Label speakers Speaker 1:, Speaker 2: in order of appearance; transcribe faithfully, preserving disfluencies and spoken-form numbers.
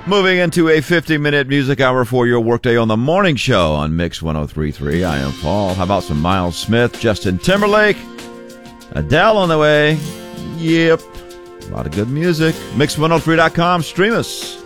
Speaker 1: Moving into a fifty-minute music hour for your workday on the morning show on Mix one oh three point three. I am Paul. How about some Miles Smith, Justin Timberlake, Adele on the way? Yep. A lot of good music. Mix one oh three dot com. Stream us.